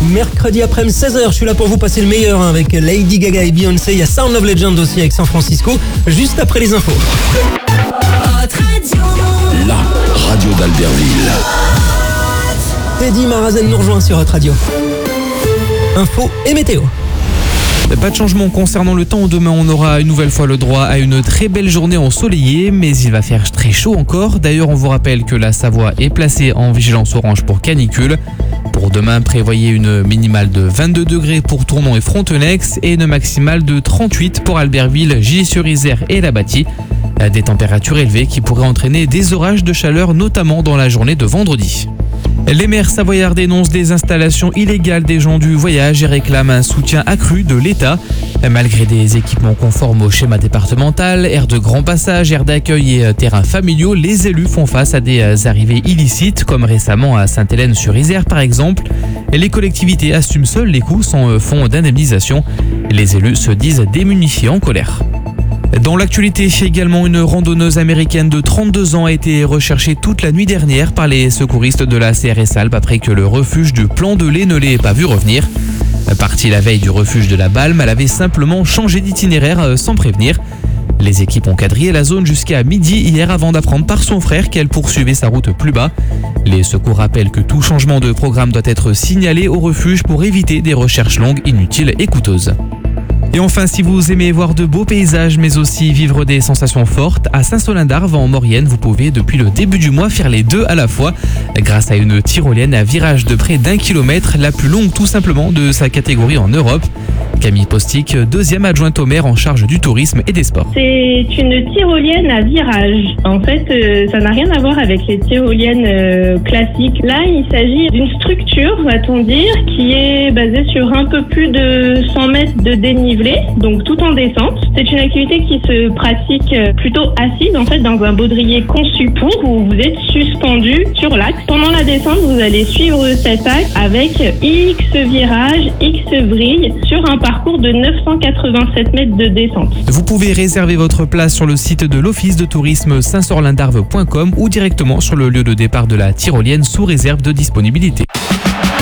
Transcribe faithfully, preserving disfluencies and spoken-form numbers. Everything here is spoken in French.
mercredi après-midi seize heures. Je suis là pour vous passer le meilleur hein, avec Lady Gaga et Beyoncé. Il y a Sound of Legend aussi avec San Francisco, juste après les infos. La radio d'Albertville. Teddy Marazen nous rejoint sur Hot Radio. Info et météo. Pas de changement concernant le temps. Demain, on aura une nouvelle fois le droit à une très belle journée ensoleillée, mais il va faire très chaud encore. D'ailleurs, on vous rappelle que la Savoie est placée en vigilance orange pour canicule. Pour demain, prévoyez une minimale de vingt-deux degrés pour Tournon et Frontenex et une maximale de trente-huit pour Albertville, Gilly-sur-Isère et La Bâtie. Des températures élevées qui pourraient entraîner des orages de chaleur, notamment dans la journée de vendredi. Les maires savoyards dénoncent des installations illégales des gens du voyage et réclament un soutien accru de l'État. Malgré des équipements conformes au schéma départemental, aires de grand passage, aires d'accueil et terrains familiaux, les élus font face à des arrivées illicites, comme récemment à Sainte-Hélène-sur-Isère par exemple. Les collectivités assument seules les coûts sans fonds d'indemnisation. Les élus se disent démunis et en colère. Dans l'actualité, également, une randonneuse américaine de trente-deux ans a été recherchée toute la nuit dernière par les secouristes de la C R S Alpes après que le refuge du Plan de Lay ne l'ait pas vue revenir. Partie la veille du refuge de la Balme, elle avait simplement changé d'itinéraire sans prévenir. Les équipes ont quadrillé la zone jusqu'à midi hier avant d'apprendre par son frère qu'elle poursuivait sa route plus bas. Les secours rappellent que tout changement de programme doit être signalé au refuge pour éviter des recherches longues, inutiles et coûteuses. Et enfin, si vous aimez voir de beaux paysages, mais aussi vivre des sensations fortes, à Saint-Solin-d'Arve en Maurienne, vous pouvez depuis le début du mois faire les deux à la fois, grâce à une tyrolienne à virage de près d'un kilomètre, la plus longue tout simplement de sa catégorie en Europe. Camille Postic, deuxième adjointe au maire en charge du tourisme et des sports. C'est une tyrolienne à virage. En fait, euh, ça n'a rien à voir avec les tyroliennes euh, classiques. Là, il s'agit d'une structure, va-t-on dire, qui est basée sur un peu plus de cent mètres de dénivelé, donc tout en descente. C'est une activité qui se pratique plutôt assise, en fait, dans un baudrier conçu pour, où vous êtes suspendu sur l'axe. Pendant la descente, vous allez suivre cet axe avec X virages, X vrilles sur un parcours de neuf cent quatre-vingt-sept mètres de descente. Vous pouvez réserver votre place sur le site de l'Office de tourisme saint sorlin darve point com ou directement sur le lieu de départ de la tyrolienne sous réserve de disponibilité.